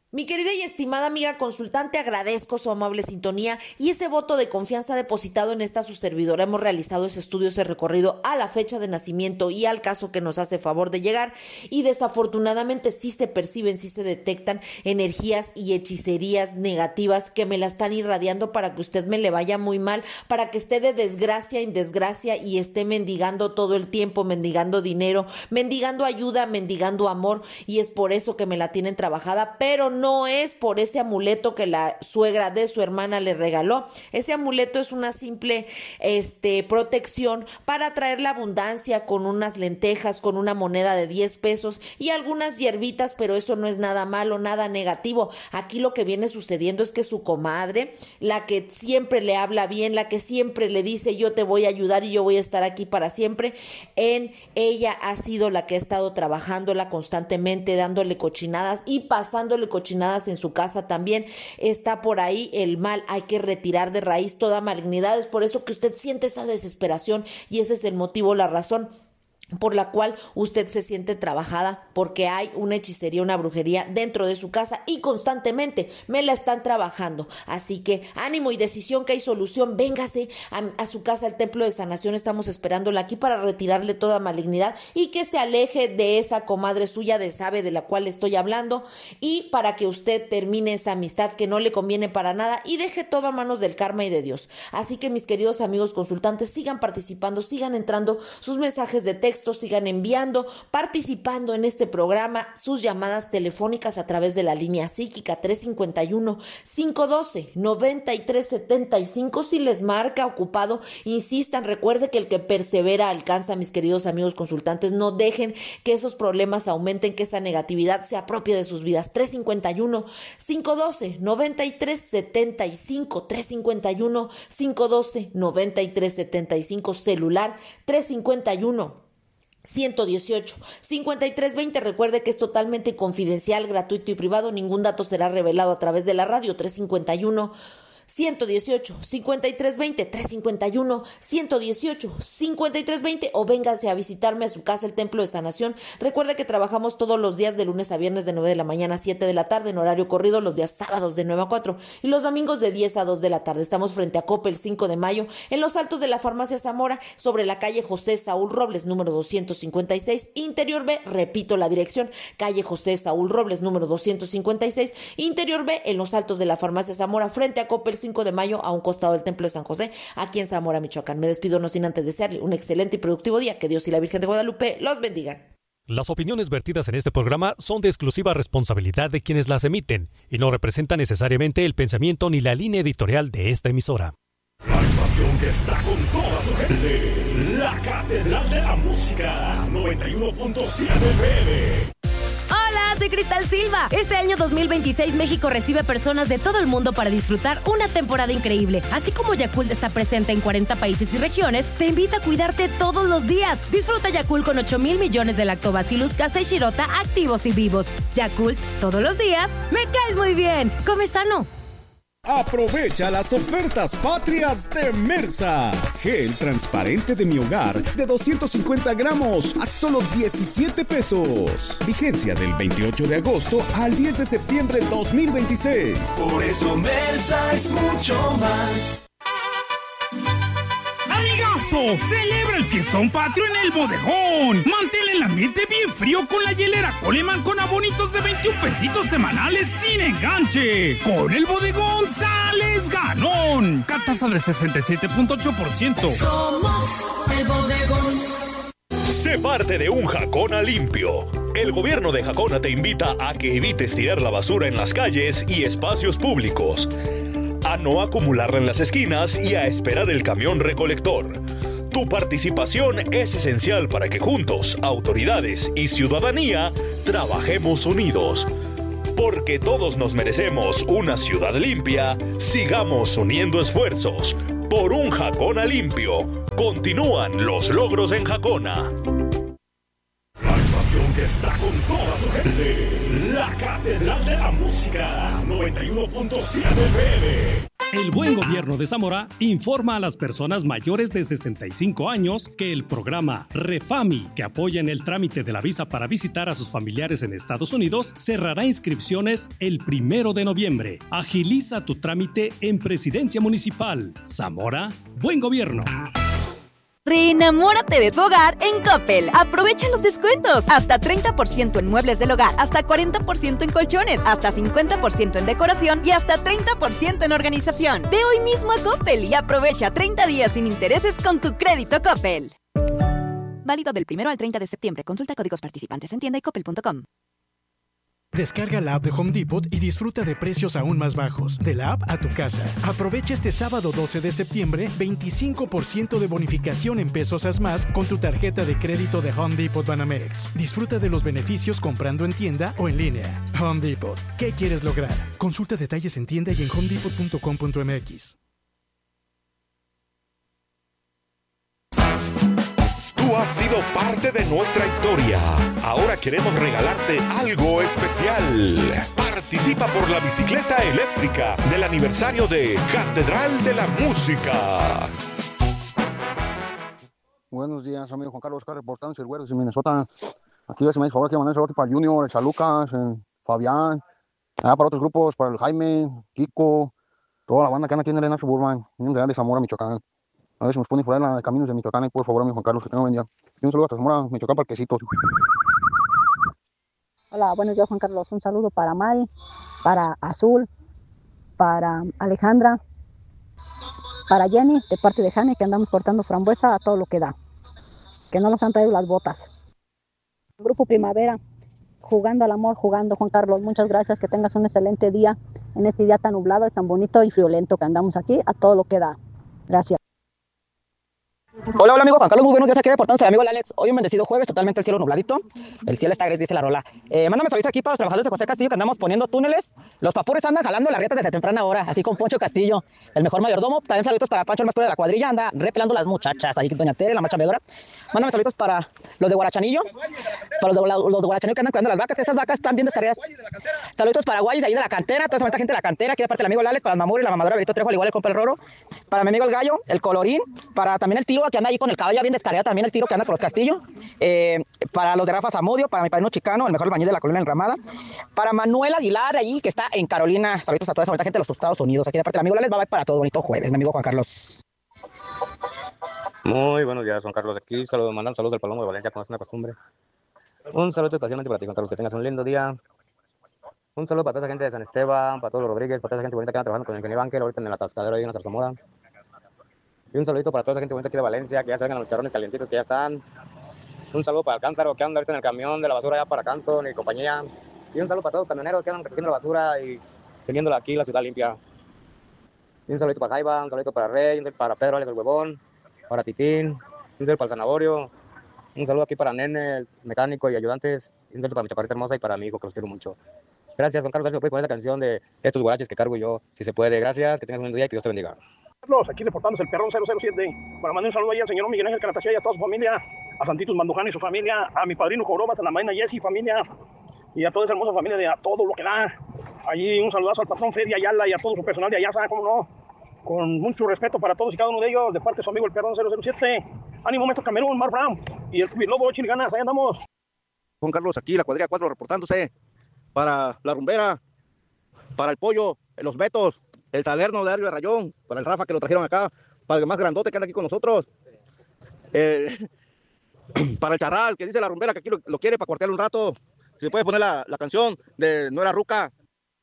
Mi querida y estimada amiga consultante, agradezco su amable sintonía y ese voto de confianza depositado en esta su servidora. Hemos realizado ese estudio, ese recorrido a la fecha de nacimiento y al caso que nos hace favor de llegar, y desafortunadamente sí se perciben, sí se detectan energías y hechicerías negativas que me la están irradiando para que usted me le vaya muy mal, para que esté de desgracia en desgracia y esté mendigando todo el tiempo, mendigando dinero, mendigando ayuda, mendigando amor, y es por eso que me la tienen trabajada, pero no es por ese amuleto que la suegra de su hermana le regaló. Ese amuleto es una simple protección para atraer la abundancia, con unas lentejas, con una moneda de 10 pesos y algunas hierbitas, pero eso no es nada malo, nada negativo. Aquí lo que viene sucediendo es que su comadre, la que siempre le habla bien, la que siempre le dice yo te voy a ayudar y yo voy a estar aquí para siempre, en ella ha sido la que ha estado trabajándola constantemente, dándole cochinadas y pasándole cochinadas en su casa también. Está por ahí el mal, hay que retirar de raíz toda malignidad. Es por eso que usted siente esa desesperación y ese es el motivo, la razón por la cual usted se siente trabajada, porque hay una hechicería, una brujería dentro de su casa y constantemente me la están trabajando. Así que ánimo y decisión, que hay solución. Véngase a su casa, al templo de sanación. Estamos esperándola aquí para retirarle toda malignidad y que se aleje de esa comadre suya, sabe de la cual estoy hablando, y para que usted termine esa amistad que no le conviene para nada y deje todo a manos del karma y de Dios. Así que mis queridos amigos consultantes, sigan participando, sigan entrando sus mensajes de texto, sigan enviando, participando en este programa, sus llamadas telefónicas a través de la línea psíquica 351-512-9375. Si les marca ocupado, insistan, recuerde que el que persevera alcanza, mis queridos amigos consultantes. No dejen que esos problemas aumenten, que esa negatividad se apropie de sus vidas. 351-512-9375, 351-512-9375, celular 351-118-5320. Recuerde que es totalmente confidencial, gratuito y privado. Ningún dato será revelado a través de la radio. 351-118-5320, 351-118-5320, o vénganse a visitarme a su casa, el Templo de Sanación. Recuerde que trabajamos todos los días de lunes a viernes de 9 de la mañana a 7 de la tarde en horario corrido, los días sábados de 9 a 4 y los domingos de 10 a 2 de la tarde. Estamos frente a Coppel 5 de mayo, en los altos de la Farmacia Zamora, sobre la calle José Saúl Robles, número 256, Interior B. Repito la dirección, calle José Saúl Robles, número 256, Interior B, en los altos de la Farmacia Zamora, frente a Coppel 5 de mayo, a un costado del Templo de San José, aquí en Zamora, Michoacán. Me despido no sin antes desearle un excelente y productivo día. Que Dios y la Virgen de Guadalupe los bendigan. Las opiniones vertidas en este programa son de exclusiva responsabilidad de quienes las emiten y no representan necesariamente el pensamiento ni la línea editorial de esta emisora. La estación que está con toda su gente, la Catedral de la Música, 91.7 FM. Hola, soy Cristal Silva. Este año 2026 México recibe personas de todo el mundo para disfrutar una temporada increíble. Así como Yakult está presente en 40 países y regiones, te invita a cuidarte todos los días. Disfruta Yakult con 8,000 millones de Lactobacillus casei shirota activos y vivos. Yakult, todos los días, me caes muy bien. Come sano. Aprovecha las ofertas patrias de Mersa. Gel transparente de mi hogar de 250 gramos a solo 17 pesos. Vigencia del 28 de agosto al 10 de septiembre 2026. Por eso Mersa es mucho más. ¡Amigazo! ¡Celebra el fiestón patrio en el bodegón! Mantén el ambiente bien frío con la hielera Coleman con abonitos de 21 pesitos semanales sin enganche. Con el bodegón sales ganón. Tasa de 67.8%. Somos el bodegón. Sé parte de un Jacona limpio. El gobierno de Jacona te invita a que evites tirar la basura en las calles y espacios públicos, a no acumularla en las esquinas y a esperar el camión recolector. Tu participación es esencial para que juntos, autoridades y ciudadanía, trabajemos unidos. Porque todos nos merecemos una ciudad limpia, sigamos uniendo esfuerzos. Por un Jacona limpio. Continúan los logros en Jacona. La estación que está con toda su gente, la Catedral de la Música, 91.7 FM. El Buen Gobierno de Zamora informa a las personas mayores de 65 años que el programa Refami, que apoya en el trámite de la visa para visitar a sus familiares en Estados Unidos, cerrará inscripciones el 1 de noviembre. Agiliza tu trámite en Presidencia Municipal. Zamora, Buen Gobierno. Reenamórate de tu hogar en Coppel. Aprovecha los descuentos. Hasta 30% en muebles del hogar, hasta 40% en colchones, hasta 50% en decoración y hasta 30% en organización. Ve hoy mismo a Coppel y aprovecha 30 días sin intereses con tu crédito Coppel. Válido del 1 al 30 de septiembre. Consulta códigos participantes en tienda y coppel.com. Descarga la app de Home Depot y disfruta de precios aún más bajos. De la app a tu casa. Aprovecha este sábado 12 de septiembre 25% de bonificación en pesos más con tu tarjeta de crédito de Home Depot Banamex. Disfruta de los beneficios comprando en tienda o en línea. Home Depot. ¿Qué quieres lograr? Consulta detalles en tienda y en homedepot.com.mx. Tú has sido parte de nuestra historia. Ahora queremos regalarte algo especial. Participa por la bicicleta eléctrica del aniversario de Catedral de la Música. Buenos días, amigo Juan Carlos, reportando el Güeros de Minnesota. Aquí ya se me hizo favor que mandar un saludo para el Junior, el San Lucas, el Fabián, para otros grupos, para el Jaime, Kiko, toda la banda que anda aquí en Arena Suburban, un de Zamora, Michoacán. A ver si nos ponen por ahí en Caminos de Michoacán, y por favor, amigo Juan Carlos, que tenga buen día. Y un saludo hasta Zamora, Michoacán, Parquecito. Hola, buenos días, Juan Carlos. Un saludo para Mari, para Azul, para Alejandra, para Jenny, de parte de Jane, que andamos cortando frambuesa a todo lo que da. Que no nos han traído las botas. Grupo Primavera, jugando al amor, jugando, Juan Carlos. Muchas gracias, que tengas un excelente día en este día tan nublado y tan bonito y friolento que andamos aquí a todo lo que da. Gracias. Hola, amigo Juan Carlos, muy buenos días, aquí reportándose el amigo Alex. Hoy un bendecido jueves, totalmente el cielo nubladito, el cielo está gris, dice la rola. Mándame saludos aquí para los trabajadores de José Castillo que andamos poniendo túneles. Los papures andan jalando las rietas desde temprana hora, aquí con Poncho Castillo, el mejor mayordomo. También saludos para Pancho, el más puro de la cuadrilla, anda repelando las muchachas, ahí doña Tere, la macha medora. Mándame saludos para los de Guarachanillo, para los de Guarachanillo que andan cuidando las vacas, esas vacas están bien descarriadas. Saludos para Guayis, ahí de la cantera, toda esa gente de la cantera, aquí de parte del amigo Lales, para el Mamur y la mamadora Benito Trejo, al igual el compa el Roro, para mi amigo el Gallo, el Colorín, para también el Tiro que anda ahí con el caballo bien descarriado, también el Tiro que anda con los Castillo, para los de Rafa Zamudio, para mi padrino Chicano, el mejor albañil de la colonia Enramada, para Manuel Aguilar, allí que está en Carolina. Saludos a toda esa bonita gente de los Estados Unidos, aquí de parte del amigo Lales, va para todo bonito jueves, mi amigo Juan Carlos. Muy buenos días, Juan Carlos. Aquí mandan saludos del Palomo de Valencia, como es una costumbre. Un saludo especialmente para ti, Juan Carlos, que tengas un lindo día. Un saludo para toda esa gente de San Esteban, para todos los Rodríguez, para toda esa gente bonita que anda trabajando con el ingeniero Banker, ahorita en el atascadero ahí en la Zarzamora. Y un saludito para toda esa gente bonita aquí de Valencia, que ya se vengan a los charrones calientitos que ya están. Un saludo para el Cántaro, que anda ahorita en el camión de la basura allá para Canton y compañía. Y un saludo para todos los camioneros que andan recogiendo la basura y teniéndola aquí la ciudad limpia. Y un saludito para Jaiba, un saludito para Rey, un saludo para Pedro Alex el Huevón, para Titín, un saludo para el Zanahorio, un saludo aquí para Nene, el mecánico y ayudantes, y un saludo para mi chaparrita hermosa y para mi hijo, que los quiero mucho. Gracias, Juan Carlos, a ver si puedes poner la canción de estos guaraches que cargo yo, si se puede. Gracias, que tengas un buen día y que Dios te bendiga. Carlos, aquí reportándose el Perrón 007, para mandar un saludo ahí al señor Miguel Ángel Caratacía y a toda su familia, a Santitos Manduján y su familia, a mi padrino Corobas, a la maina Jessy y familia, y a toda esa hermosa familia de A Todo Lo Que Da. Allí un saludazo al patrón Freddy Ayala y a todo su personal de Ayasa, cómo no, con mucho respeto para todos y cada uno de ellos, de parte de su amigo el Perrón 007. Ánimo, Maestro Camerún, Mar Brown y el Lobo Chiliganas, ahí andamos. Juan Carlos, aquí la cuadrilla 4 reportándose para la Rumbera, para el Pollo, los Betos, el Salerno de Ario de Rayón, para el Rafa que lo trajeron acá, para el más grandote que anda aquí con nosotros, para el Charral que dice la Rumbera que aquí lo quiere para cortearle un rato. Si se puede poner la canción de No Era Ruca.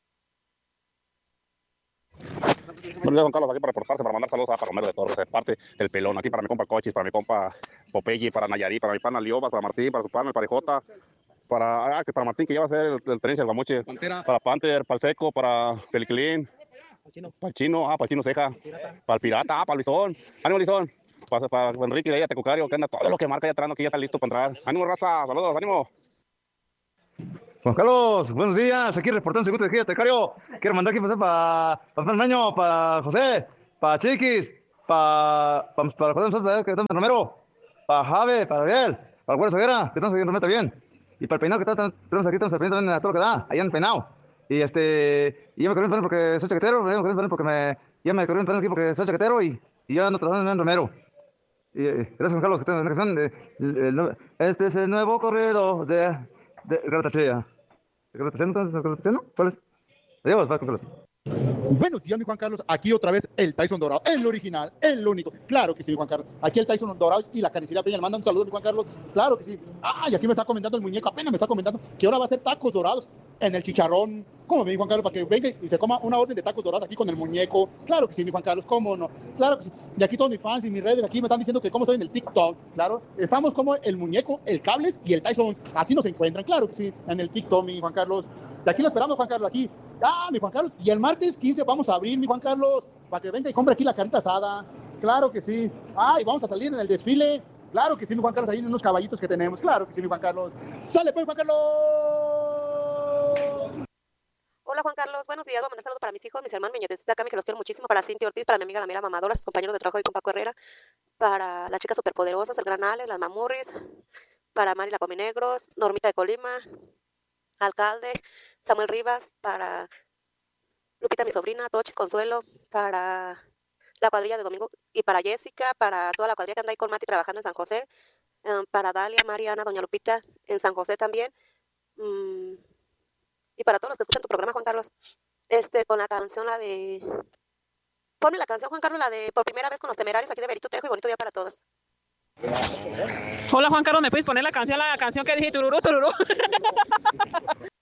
Buenos días, Juan Carlos, aquí para reportarse, para mandar saludos a Romero de Torres, de parte del Pelón, aquí para mi compa Cochis, para mi compa Popeye, para Nayarí, para mi pana Liobas, para Martín, para su pana el Parejota, para Martín que ya va a ser el tenencia del Guamuche, para Panther, para el Seco, para Peliquilín, para el Chino, para el Chino Ceja, para el Pirata, para el Lizón, ánimo Lizón, para Enrique de ahí a Tecucario, que anda todo lo que marca ya atrás, que ya está listo para entrar. Ánimo, raza, saludos, ánimo. Juan Carlos, buenos días, aquí reportando el de Tecario. Quiero mandar aquí para Fernando, para José, para Chiquis, para José, que está en Romero, para Jave, para Ariel, para el Güero Ceguera, que estamos aquí en bien, y para el Peinado, que tenemos aquí, estamos al pendiente también a todo lo que da, allá en el Peinado. Y yo me quedé porque soy chaquetero, porque ya me corrieron aquí porque soy chaquetero y ya ando trabajando en Romero. Y, gracias, Juan Carlos, que tengo una canción. Este es el nuevo corrido de Gratachea. ¿No? ¿Cuál es? Adiós, va, Juan Carlos. Buenos días, mi Juan Carlos. Aquí otra vez el Tyson Dorado, el original, el único. Claro que sí, mi Juan Carlos. Aquí el Tyson Dorado y la Carnicería Peña le mandan un saludo, mi Juan Carlos. Claro que sí. Y aquí me está comentando el muñeco, apenas me está comentando que ahora va a hacer tacos dorados en el chicharrón. ¿Cómo ve, mi Juan Carlos? Para que venga y se coma una orden de tacos dorados aquí con el muñeco. Claro que sí, mi Juan Carlos. ¿Cómo no? Claro que sí. Y aquí todos mis fans y mis redes aquí me están diciendo que cómo estoy en el TikTok. Claro. Estamos como el muñeco, el Cables y el Tyson. Así nos encuentran. Claro que sí. En el TikTok, mi Juan Carlos. De aquí lo esperamos, Juan Carlos. Aquí. Mi Juan Carlos. Y el martes 15 vamos a abrir, mi Juan Carlos, para que venga y compre aquí la carnita asada. Claro que sí. Y vamos a salir en el desfile. Claro que sí, mi Juan Carlos, ahí en unos caballitos que tenemos. Claro que sí, mi Juan Carlos. ¡Sale pues, Juan Carlos! Hola, Juan Carlos. Buenos días. Voy a mandar saludos para mis hijos, mis hermanos, mi nietecita Cami, que los quiero muchísimo. Para Cintia Ortiz, para mi amiga la Mira Mamadora, sus compañeros de trabajo y con Paco Herrera. Para las chicas superpoderosas, el Gran Alex, las Mamurris. Para Mari la Cominegros, Normita de Colima, Alcalde, Samuel Rivas, para Lupita, mi sobrina, Tochis Consuelo, para la cuadrilla de Domingo y para Jessica, para toda la cuadrilla que anda ahí con Mati trabajando en San José, para Dalia, Mariana, Doña Lupita en San José también, y para todos los que escuchan tu programa, Juan Carlos, con la canción, ponme la canción, Juan Carlos, la de Por Primera Vez con los Temerarios, aquí de Berito Tejo, y bonito día para todos. Hola, Juan Carlos, ¿me puedes poner la canción que dije tururú, tururú?